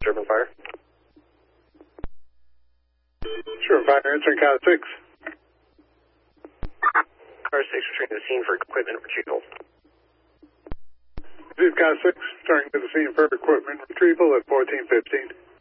Sherman Fire. Sherman Fire, answering Car 6. Car 6 returning to the scene for equipment retrieval. This is Car 6, returning to the scene for equipment retrieval at 1415.